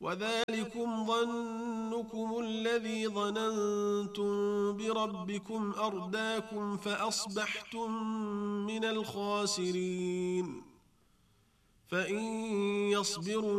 وذلكم ظنكم الذي ظننتم بربكم أرداكم فأصبحتم من الخاسرين فإن يصبروا